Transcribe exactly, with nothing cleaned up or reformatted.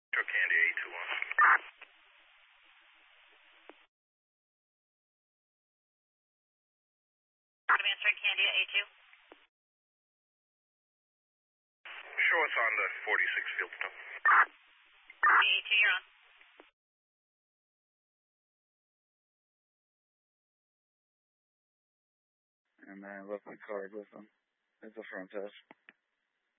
Metro Candy eight two one. Metro Candy eight two. Show us on the forty-six Fieldstone. eight two, you're on. And I left my card with them. It's a front test.